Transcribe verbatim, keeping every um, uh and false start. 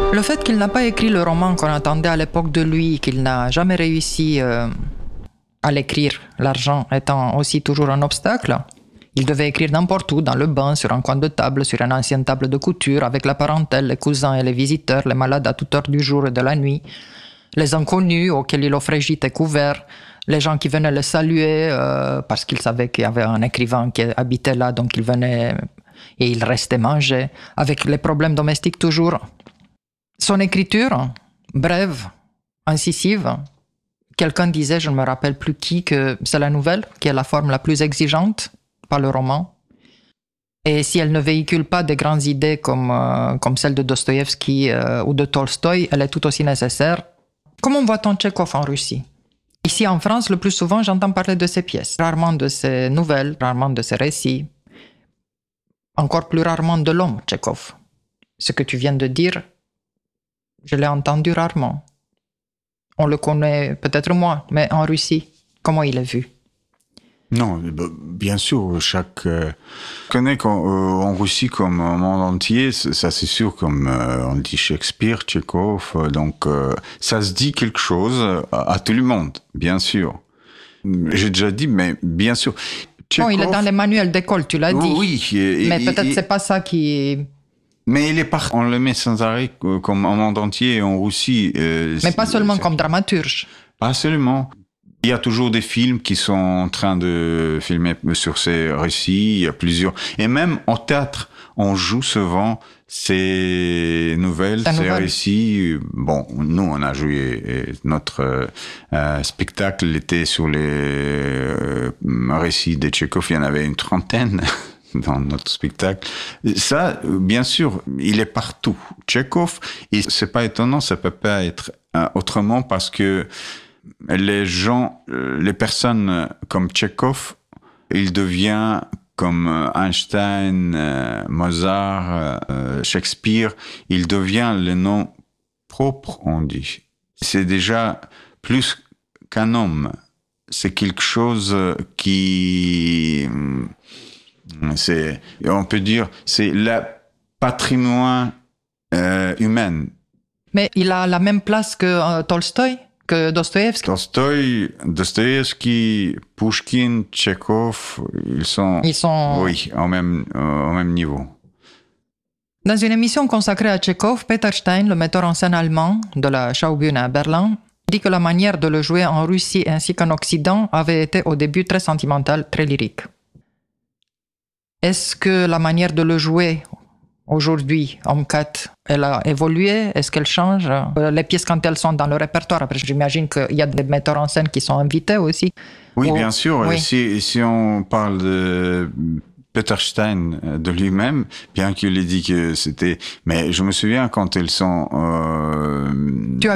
Le fait qu'il n'a pas écrit le roman qu'on attendait à l'époque de lui, qu'il n'a jamais réussi euh, à l'écrire, l'argent étant aussi toujours un obstacle, il devait écrire n'importe où, dans le bain, sur un coin de table, sur une ancienne table de couture, avec la parentèle, les cousins et les visiteurs, les malades à toute heure du jour et de la nuit, les inconnus auxquels il offrait gîte et couvert, les gens qui venaient le saluer euh, parce qu'ils savaient qu'il y avait un écrivain qui habitait là, donc il venait et il restait manger, avec les problèmes domestiques toujours. Son écriture, brève, incisive, quelqu'un disait, je ne me rappelle plus qui, que c'est la nouvelle qui est la forme la plus exigeante, pas le roman. Et si elle ne véhicule pas des grandes idées comme, euh, comme celles de Dostoïevski euh, ou de Tolstoï, elle est tout aussi nécessaire. Comment voit-on Tchekhov en Russie? Ici en France, le plus souvent, j'entends parler de ses pièces, rarement de ses nouvelles, rarement de ses récits, encore plus rarement de l'homme, Tchekhov. Ce que tu viens de dire, je l'ai entendu rarement. On le connaît peut-être moins, mais en Russie, comment il est vu? Non, bien sûr, chaque euh, connaît qu'en, euh, en Russie comme au monde entier, ça c'est sûr, comme euh, on dit Shakespeare, Tchekhov, euh, donc euh, ça se dit quelque chose à, à tout le monde, bien sûr. J'ai déjà dit, mais bien sûr. Tchekhov, non, il est dans les manuels d'école, tu l'as dit. Oui, et, mais et, peut-être et, c'est pas ça qui. Mais il est parti. On le met sans arrêt comme au monde entier, en Russie. Euh, mais pas seulement comme dramaturge. Pas seulement. Il y a toujours des films qui sont en train de filmer sur ces récits. Il y a plusieurs. Et même au théâtre, on joue souvent ces nouvelles, Ta ces nouvelle. récits. Bon, nous, on a joué. Notre euh, spectacle était sur les euh, récits de Tchekhov. Il y en avait une trentaine dans notre spectacle. Ça, bien sûr, il est partout. Tchekhov, et c'est pas étonnant, ça peut pas être autrement parce que les gens, les personnes comme Tchekhov, il devient comme Einstein, Mozart, Shakespeare, il devient le nom propre, on dit. C'est déjà plus qu'un homme. C'est quelque chose qui, c'est, on peut dire, c'est le patrimoine euh, humain. Mais il a la même place que euh, Tolstoï? Que Dostoïevski. Tolstoï, Dostoïevski, Pouchkine, Tchekhov, ils sont, ils sont... oui, au même, au même niveau. Dans une émission consacrée à Tchekhov, Peter Stein, le metteur en scène allemand de la Schaubühne à Berlin, dit que la manière de le jouer en Russie ainsi qu'en Occident avait été au début très sentimentale, très lyrique. Est-ce que la manière de le jouer aujourd'hui, en quatre, elle a évolué? Est-ce qu'elle change? Les pièces, quand elles sont dans le répertoire, après j'imagine qu'il y a des metteurs en scène qui sont invités aussi. Oui, Ou... bien sûr. Oui. Si, si on parle de Peter Stein, de lui-même, bien qu'il ait dit que c'était... Mais je me souviens quand ils sont... Euh... Tu as